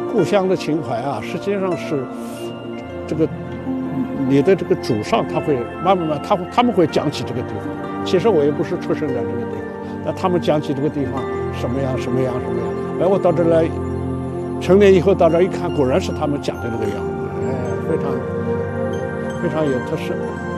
故乡的情怀啊，实际上是这个你的这个祖上他会慢慢他们会讲起这个地方。其实我也不是出生在这个地方，那他们讲起这个地方什么样什么样什么样。哎，我到这来，成年以后到这一看，果然是他们讲的这个样，哎，非常有特色。